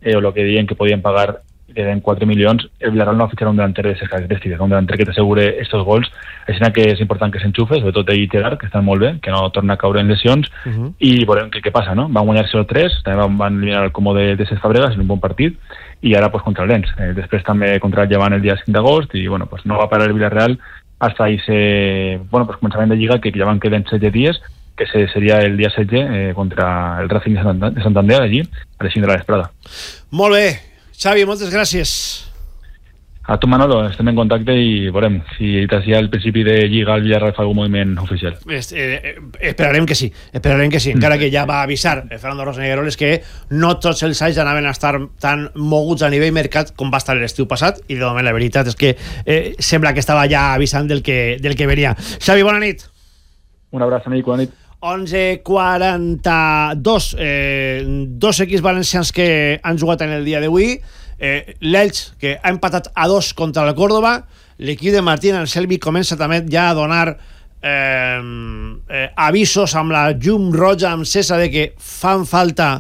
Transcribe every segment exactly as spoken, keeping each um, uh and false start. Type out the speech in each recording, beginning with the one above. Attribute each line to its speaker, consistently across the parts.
Speaker 1: eh, o el que diuen que podien pagar que den quatre milions, el Villarreal no va fitxar un delanter de aquestes característiques, un delanter que t'assegure estos gols, així que és important que s'enxufe, sobretot ell i Tegar, que estan molt bé, que no torna a caure en lesions, uh-huh. i veurem què, què passa, no? Van guanyar-se el tres, també van, van eliminar el Como de, de Cesc Fàbregas en un bon partit, i ara pues, contra el Lens. Eh, després també contra el Llevant el dia cinc d'agost, i bueno, pues, no va parar el Villarreal hasta ese, bueno, pues, començament de Lliga, que ja van quedar setze dies, que seria el dia setze eh, contra el Racing de Santander, allí, a les cinc de la vesprada.
Speaker 2: Molt bé. Xavi, moltes gràcies.
Speaker 1: A tu, Manolo, estem en contacte i veurem si t'hacía al principi de Lliga el Villarreal fa algun moviment oficial.
Speaker 2: Eh, eh, esperarem que sí, esperarem que sí, encara que ja va avisar Fernando Rosenegueroles que no tots els anys anaven a estar tan moguts a nivell mercat com va estar l'estiu passat, i de moment la veritat és que eh, sembla que estava ja avisant del que, del que venia. Xavi, bona nit.
Speaker 1: Un abraç, amic, bona nit.
Speaker 2: onze quaranta-dos, eh, dos equips valencians que han jugat en el dia d'avui, eh, l'Elx que ha empatat a dos contra el Córdoba, l'equip de Martín Anselmi comença també ja a donar eh, eh, avisos amb la llum roja amb cesa de que fan falta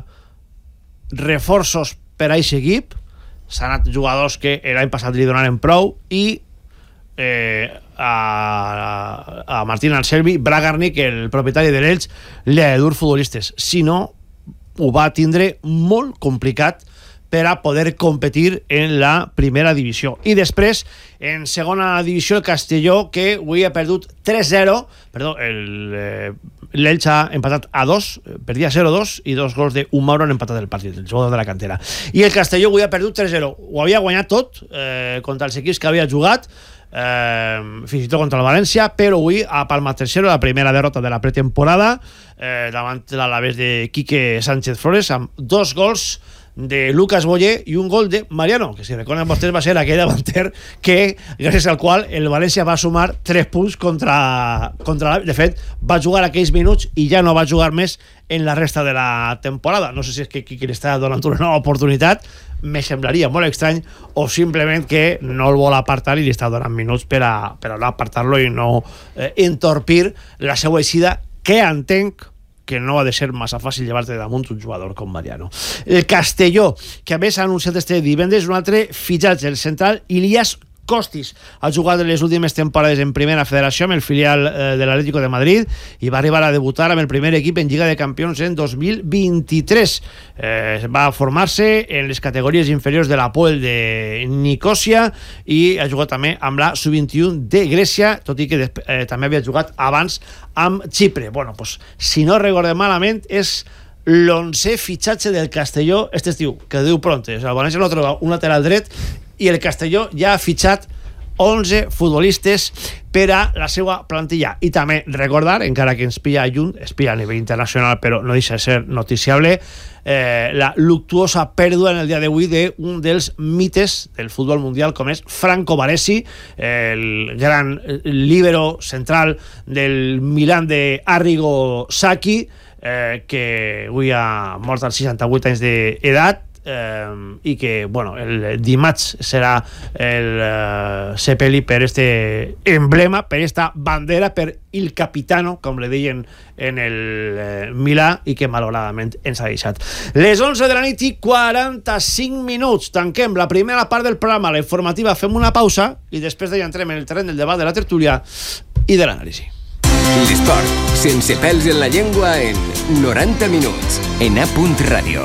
Speaker 2: reforços per a aquest equip. S'han anat jugadors que l'any passat li donaren prou, i eh, a, a Martín Anselmi, Bragarnik, el propietari de l'Elx, li ha de dur futbolistes, si no ho va tindre molt complicat per a poder competir en la primera divisió. I després, en segona divisió, el Castelló, que avui ha perdut tres zero, perdó, el, eh, l'Elx ha empatat a dos, perdia zero dos, i dos gols d'un Mauro han empatat el partit, el jugador de la cantera. I el Castelló avui ha perdut tres zero, ho havia guanyat tot eh, contra els equips que havia jugat, eh, fins i tot contra el València, però avui ha palmat tercero, la primera derrota de la pretemporada, eh, davant l'Alavés de Quique Sánchez Flores, amb dos gols de Lucas Boyer i un gol de Mariano, que si recorden vostès va ser aquell davanter que, gràcies al qual el València va sumar tres punts contra, contra la... De fet, va jugar aquells minuts i ja no va jugar més en la resta de la temporada. No sé si és que Quique li està donant una nova oportunitat, me semblaria molt estrany, o simplement que no el vol apartar i li està donant minuts per a, per a no apartar-lo i no eh, entorpir la seva eixida, que entenc que no ha de ser massa fàcil llevar-te damunt un jugador com Mariano. El Castelló, que a més ha anunciat este divendres un altre fitxatge, el central Ilias Costis. Ha jugat les últimes temporades en Primera Federació amb el filial eh, de l'Atlético de Madrid i va arribar a debutar amb el primer equip en Lliga de Campions en dos mil vint-i-tres. Eh, va formar-se en les categories inferiors de l'Apoel de Nicòsia i ha jugat també amb la sub vint-i-u de Grècia, tot i que eh, també havia jugat abans amb Xipre. Bueno, pues, si no recordem malament, és l'onzè fitxatge del Castelló este estiu, que diu pronte. O sigui, el València no troba un lateral dret i el Castelló ja ha fitxat onze futbolistes per a la seva plantilla. I també recordar, encara que ens pilla lluny, es pilla a nivell internacional, però no deixa de ser noticiable, eh, la luctuosa pèrdua en el dia d'avui d'un dels mites del futbol mundial, com és Franco Baresi, el gran líbero central del Milan de Arrigo Sacchi, eh, que avui ha mort als seixanta-vuit anys d'edat, Eh, i que, bueno, el dimarts serà el eh, sepeli per este emblema, per esta bandera, per il capitano, com le deien en el eh, Milà, i que malauradament ens ha deixat. Les onze de la nit i quaranta-cinc minuts, tanquem la primera part del programa, la informativa, fem una pausa i després d'ella entrem en el terreny del debat, de la tertúlia i de l'anàlisi.
Speaker 3: L'esport, sense pèls en la llengua, en noranta minuts, en A. Ràdio.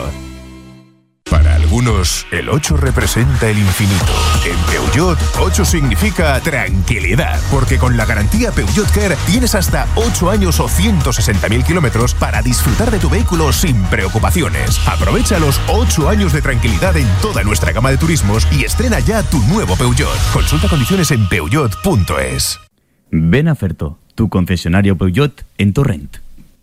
Speaker 4: Para algunos, el ocho representa el infinito. En Peugeot, ocho significa tranquilidad, porque con la garantía Peugeot Care tienes hasta ocho años o ciento sesenta mil kilómetros para disfrutar de tu vehículo sin preocupaciones. Aprovecha los ocho años de tranquilidad en toda nuestra gama de turismos y estrena ya tu nuevo Peugeot. Consulta condiciones en peugeot punto es.
Speaker 5: Ven a Ferto, tu concesionario Peugeot en Torrent.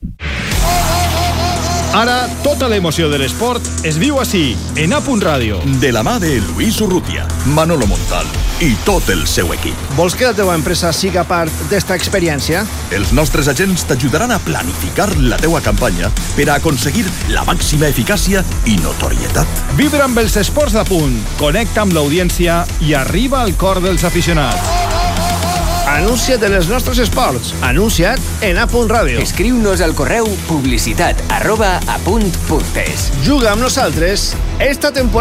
Speaker 6: Ara, tota l'emoció de l'esport es viu així, en A. Ràdio.
Speaker 7: De la mà de Luis Urrutia, Manolo Montal i tot el seu equip.
Speaker 2: Vols que la teva empresa siga part d'esta experiència?
Speaker 7: Els nostres agents t'ajudaran a planificar la teua campanya per a aconseguir la màxima eficàcia i notorietat.
Speaker 6: Vibra amb els esports d'A. Connecta amb l'audiència i arriba al cor dels aficionats.
Speaker 2: Anuncia't en els nostres esports. Anuncia't en A. Ràdio.
Speaker 3: Escriu-nos al correu publicitat arroba a punt punt es.
Speaker 2: Juga amb nosaltres esta temporada.